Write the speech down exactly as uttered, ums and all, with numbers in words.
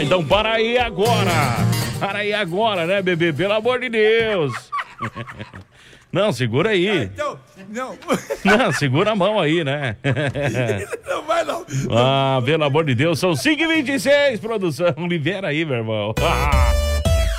Ah, então para aí agora. Para aí agora, né, bebê? Pelo amor de Deus. Não, segura aí. Então, não. Não, segura a mão aí, né? Não vai não. Ah, pelo amor de Deus, são cinco e vinte e seis, produção. Libera aí, meu irmão. Ah.